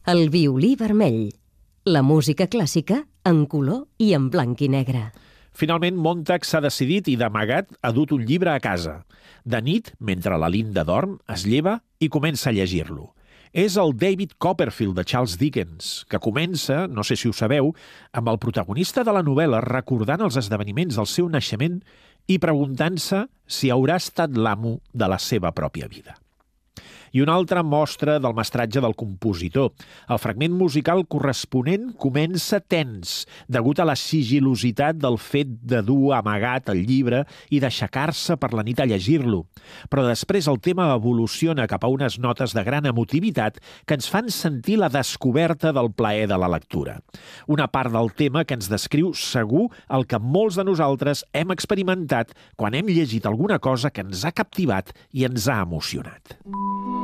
El violí vermell. La música clàssica en color i en blanc i negre. Finalment, Montag s'ha decidit i d'amagat ha dut un llibre a casa. De nit, mentre la Linda dorm, es lleva i comença a llegir-lo. És el David Copperfield de Charles Dickens, que comença, no sé si ho sabeu, amb el protagonista de la novel·la recordant els esdeveniments del seu naixement i preguntant-se si haurà estat l'amo de la seva pròpia vida. I una altra mostra del mestratge del compositor. El fragment musical corresponent comença tens, degut a la sigil·lositat del fet de dur amagat el llibre i d'aixecar-se per la nit a llegir-lo. Però després el tema evoluciona cap a unes notes de gran emotivitat que ens fan sentir la descoberta del plaer de la lectura. Una part del tema que ens descriu segur el que molts de nosaltres hem experimentat quan hem llegit alguna cosa que ens ha captivat i ens ha emocionat.